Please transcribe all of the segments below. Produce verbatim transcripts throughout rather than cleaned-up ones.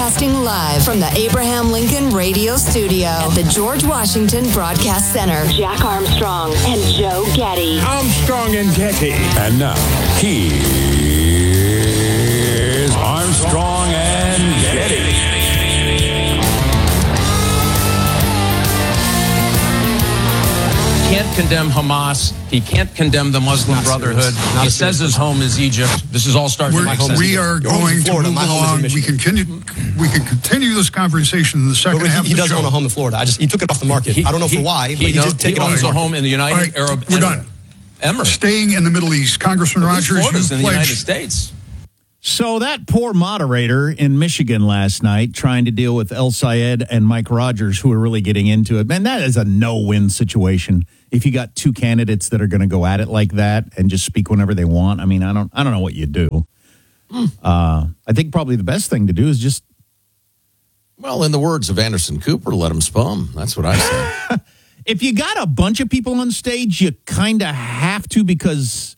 Broadcasting live from the Abraham Lincoln Radio Studio at the George Washington Broadcast Center. Jack Armstrong and Joe Getty. Armstrong and Getty. And now, here's Armstrong and Getty. He can't condemn Hamas. He can't condemn the Muslim Not Brotherhood. serious. Not He serious. says his home is Egypt. This is all starting We're, like we are going to Florida. move My home is in along. We Michigan. continue. We can continue this conversation in the second But half he, he of the does show. own a home in Florida. I just he took it off the market. He- I don't know he- for why, He, but he knows, did take he it off owns the a market. home in the United All right, Arab we're Emirates. done. Emirates. Staying in the Middle East, Congressman Rogers, Florida's you in the United pledged. States. So that poor moderator in Michigan last night trying to deal with El Sayed and Mike Rogers, who are really getting into it. Man, that is a no-win situation. If you got two candidates that are going to go at it like that and just speak whenever they want, I mean, I don't, I don't know what you do. Mm. Uh, I think probably the best thing to do is just. Well, in the words of Anderson Cooper, let him spum. That's what I say. If you got a bunch of people on stage, you kind of have to because.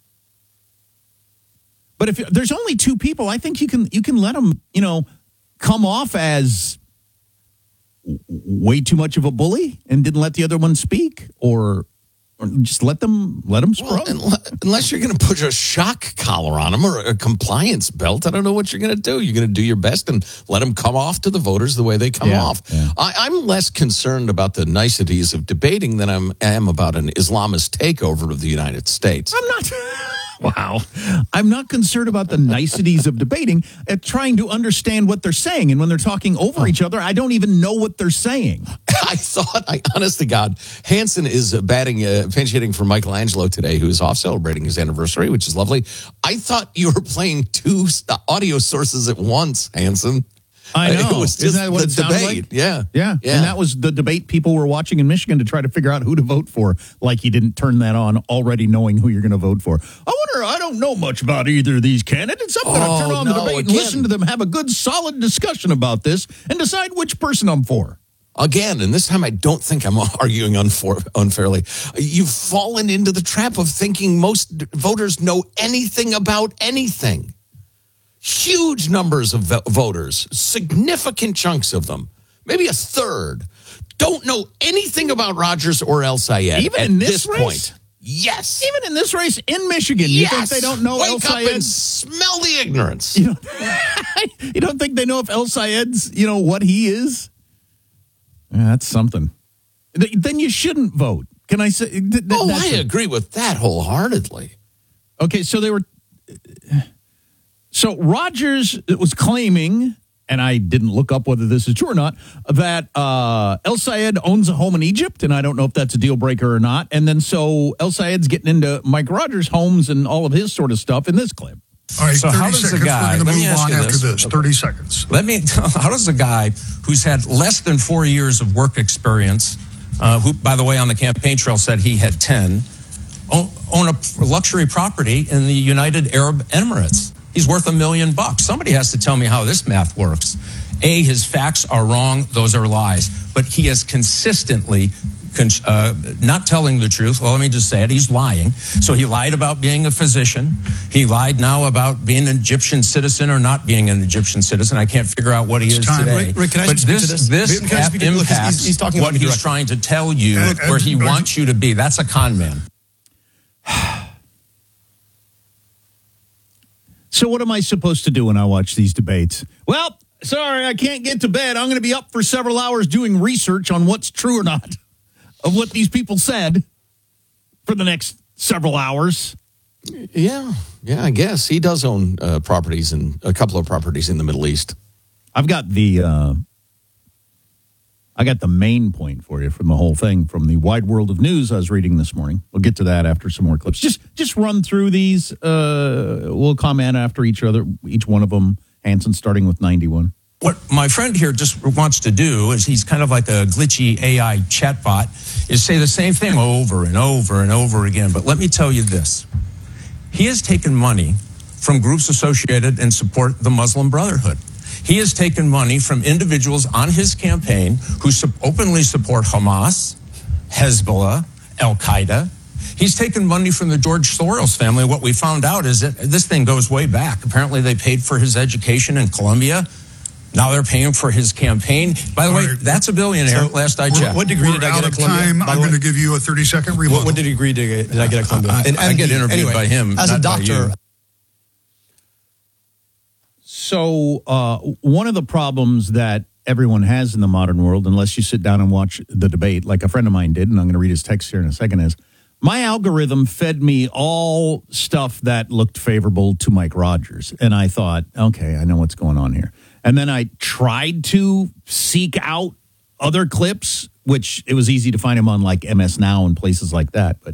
But if there's only two people, I think you can you can let them, you know, come off as way too much of a bully and didn't let the other one speak, or, or just let them let them Well, scrub. unless you're going to put a shock collar on them or a compliance belt, I don't know what you're going to do. You're going to do your best and let them come off to the voters the way they come Yeah, off. yeah. I, I'm less concerned about the niceties of debating than I'm, am about an Islamist takeover of the United States. I'm not. Wow. I'm not concerned about the niceties of debating, at trying to understand what they're saying. And when they're talking over each other, I don't even know what they're saying. I thought, I honest to God, Hanson is batting, uh, pinch hitting for Michelangelo today, who's off celebrating his anniversary, which is lovely. I thought you were playing two audio sources at once, Hanson. I know. It was just Isn't that what the it sounds debate. like? Yeah. yeah. Yeah. And that was the debate people were watching in Michigan to try to figure out who to vote for, like you didn't turn that on already knowing who you're going to vote for. I wonder, I don't know much about either of these candidates. I'm going to Oh, turn on no, the debate again. and listen to them have a good, solid discussion about this and decide which person I'm for. Again, and this time I don't think I'm arguing unfor- unfairly. You've fallen into the trap of thinking most voters know anything about anything. Huge numbers of vo- voters, significant chunks of them, maybe a third, don't know anything about Rogers or El Sayed. Even at in this this race? point. Yes. Even in this race in Michigan, you yes. think they don't know Wake El up Sayed? and smell the ignorance. You don't, you don't think they know if El Sayed's, you know, what he is? Yeah, that's something. Th- Then you shouldn't vote. Can I say? Th- th- Oh, that's I a- agree with that wholeheartedly. Okay, so they were. So Rogers was claiming, and I didn't look up whether this is true or not, that uh, El Sayed owns a home in Egypt, and I don't know if that's a deal breaker or not. And then so El Sayed's getting into Mike Rogers' homes and all of his sort of stuff in this clip. All right, So thirty how does the seconds. guy- We're let going me to move ask on you after this. this. thirty seconds. Let me, how does a guy who's had less than four years of work experience, uh, who, by the way, on the campaign trail said he had ten, own, own a luxury property in the United Arab Emirates? He's worth a million bucks. Somebody has to tell me how this math works. A, his facts are wrong. Those are lies. But he is consistently uh, not telling the truth. Well, let me just say it. He's lying. So he lied about being a physician. He lied now about being an Egyptian citizen or not being an Egyptian citizen. I can't figure out what he is time. today. Rick, Rick, can I but speak this, to this? this Rick, can I speak to- look, he's- impacts he's talking what about me he's directly. trying to tell you And- where he and- wants you to be. That's a con man. So what am I supposed to do when I watch these debates? Well, sorry, I can't get to bed. I'm going to be up for several hours doing research on what's true or not of what these people said for the next several hours. Yeah, yeah, I guess. He does own uh, properties and a couple of properties in the Middle East. I've got the uh, I got the main point for you from the whole thing from the Wide World of News I was reading this morning. We'll get to that after some more clips. Just just run through these. Uh, we'll comment after each other, each one of them. Hanson starting with ninety-one. What my friend here just wants to do is he's kind of like a glitchy A I chatbot, is say the same thing over and over and over again. But let me tell you this. He has taken money from groups associated and support the Muslim Brotherhood. He has taken money from individuals on his campaign who su- openly support Hamas, Hezbollah, Al-Qaeda. He's taken money from the George Soros family. What we found out is that this thing goes way back. Apparently they paid for his education in Columbia. Now they're paying for his campaign. By the All way, right. that's a billionaire. So, last I we're- checked. what degree We're did I out get at of Columbia? time. By the I'm way- going to give you a thirty second rebuttal. What, what degree did, did I get at Columbia? I- An I get M D. interviewed Anyway, by him, as a not by doctor. you. So, uh, one of the problems that everyone has in the modern world, unless you sit down and watch the debate, like a friend of mine did, and I'm going to read his text here in a second, is my algorithm fed me all stuff that looked favorable to Mike Rogers. And I thought, okay, I know what's going on here. And then I tried to seek out other clips, which it was easy to find them on like M S Now and places like that. But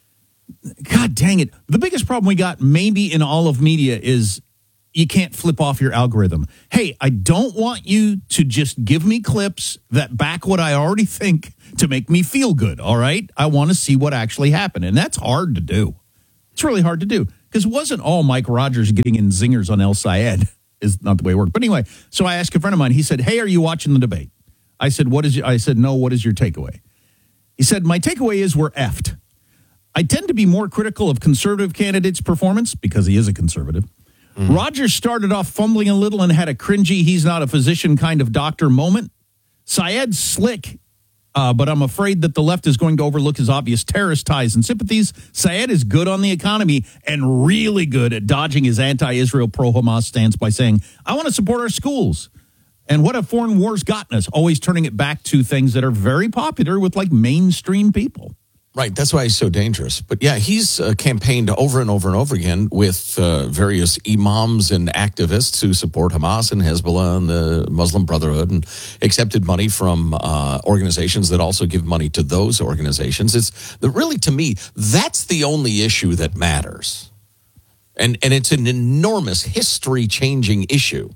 God dang it. The biggest problem we got maybe in all of media is you can't flip off your algorithm. Hey, I don't want you to just give me clips that back what I already think to make me feel good, all right? I want to see what actually happened, and that's hard to do. It's really hard to do because it wasn't all Mike Rogers getting in zingers on El Sayed is not the way it worked. But anyway, so I asked a friend of mine. He said, hey, are you watching the debate? I said, what is your, I said, no, what is your takeaway? He said, my takeaway is we're effed. I tend to be more critical of conservative candidates' performance because he is a conservative. Mm-hmm. Rogers started off fumbling a little and had a cringy, he's not a physician kind of doctor moment. Syed's slick, uh, but I'm afraid that the left is going to overlook his obvious terrorist ties and sympathies. Syed is good on the economy and really good at dodging his anti-Israel, pro-Hamas stance by saying, I want to support our schools. And what have foreign wars gotten us? Always turning it back to things that are very popular with like mainstream people. Right, that's why he's so dangerous. But yeah, he's uh, campaigned over and over and over again with uh, various imams and activists who support Hamas and Hezbollah and the Muslim Brotherhood and accepted money from uh, organizations that also give money to those organizations. It's the, really, to me, that's the only issue that matters. And, and it's an enormous history-changing issue.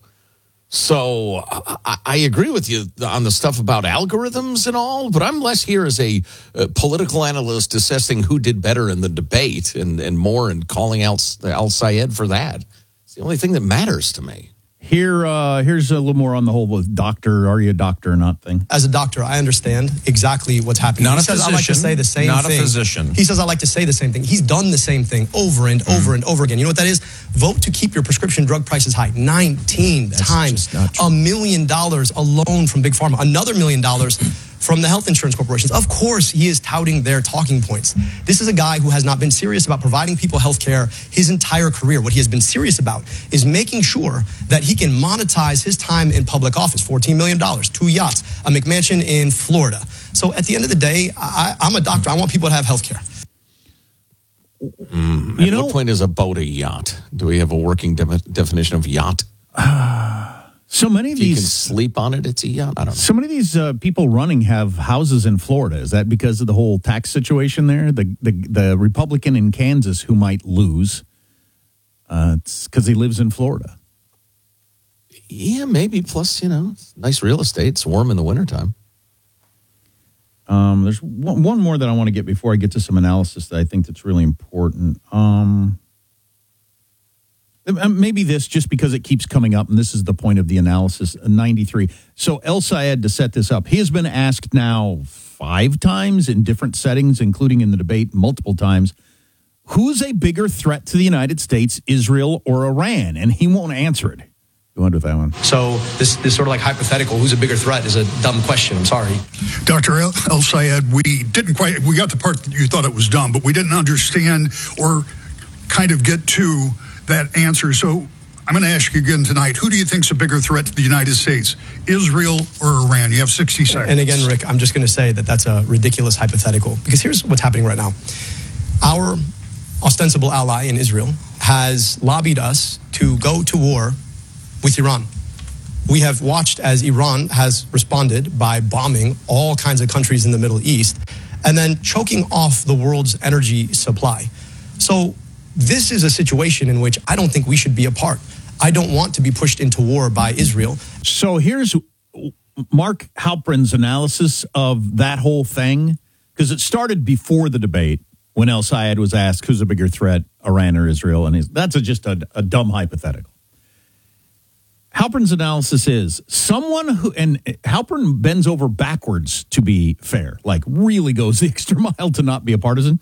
So I, I agree with you on the stuff about algorithms and all, but I'm less here as a, a political analyst assessing who did better in the debate and, and more and calling out Al Sayed for that. It's the only thing that matters to me. Here, uh, here's a little more on the whole with doctor, are you a doctor or not thing. As a doctor, I understand exactly what's happening. Not he a says physician. I like to say the same Not thing. a physician. He says I like to say the same thing. He's done the same thing over and Mm. over and over again. You know what that is? Vote to keep your prescription drug prices high. nineteen That's times. just not true. A million dollars alone from Big Pharma. Another million dollars from the health insurance corporations. Of course, he is touting their talking points. This is a guy who has not been serious about providing people health care his entire career. What he has been serious about is making sure that he can monetize his time in public office. fourteen million dollars, two yachts, a McMansion in Florida. So at the end of the day, I, I'm a doctor. I want people to have health care. Mm, You at know- what point is a boat a yacht? Do we have a working de- definition of yacht? So many of If you can these, sleep on it, it's a yacht. I don't know. so many of these uh, people running have houses in Florida. Is that because of the whole tax situation there? The the, the Republican in Kansas who might lose, uh, it's because he lives in Florida. Yeah, maybe. Plus, you know, it's nice real estate. It's warm in the wintertime. Um, there's one, one more that I want to get before I get to some analysis that I think that's really important. Um, maybe this just because it keeps coming up, and this is the point of the analysis. ninety-three. So El Sayed, to set this up, he has been asked now five times in different settings, including in the debate multiple times, who's a bigger threat to the United States, Israel or Iran? And he won't answer it. You want to do that one? So this, this sort of like hypothetical, who's a bigger threat, is a dumb question. I'm sorry. Doctor El El Sayed, we didn't quite, we got the part that you thought it was dumb, but we didn't understand or kind of get to that answer. So I'm going to ask you again tonight, who do you think is a bigger threat to the United States, Israel or Iran? You have sixty seconds. And again, Rick, I'm just going to say that that's a ridiculous hypothetical because here's what's happening right now. Our ostensible ally in Israel has lobbied us to go to war with Iran. We have watched as Iran has responded by bombing all kinds of countries in the Middle East and then choking off the world's energy supply. So this is a situation in which I don't think we should be a part. I don't want to be pushed into war by Israel. So here's Mark Halperin's analysis of that whole thing, because it started before the debate when El Sayed was asked who's a bigger threat, Iran or Israel, and he's, that's a, just a, a dumb hypothetical. Halperin's analysis is someone who, and Halperin bends over backwards to be fair, like really goes the extra mile to not be a partisan.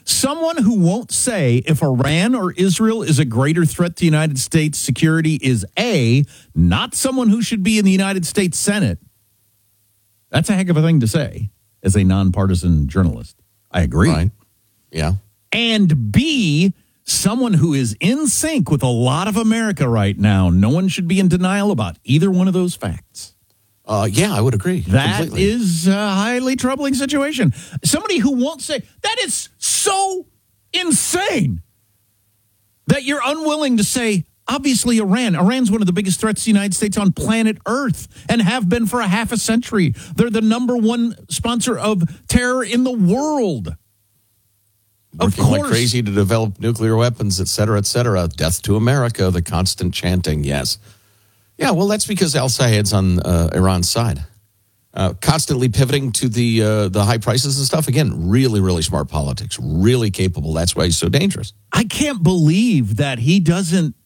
Someone who won't say if Iran or Israel is a greater threat to the United States security is A, not someone who should be in the United States Senate. That's a heck of a thing to say as a nonpartisan journalist. I agree. Right. Yeah. And B, someone who is in sync with a lot of America right now. No one should be in denial about either one of those facts. Uh, yeah, I would agree. That completely. is a highly troubling situation. Somebody who won't say, that is so insane that you're unwilling to say, obviously Iran. Iran's one of the biggest threats to the United States on planet Earth and have been for a half a century. They're the number one sponsor of terror in the world. Of Working course. like crazy to develop nuclear weapons, et cetera, et cetera. Death to America, the constant chanting, yes. Yeah, well, that's because al-Sayed's on uh, Iran's side. Uh, constantly pivoting to the uh, the high prices and stuff. Again, really, really smart politics. Really capable. That's why he's so dangerous. I can't believe that he doesn't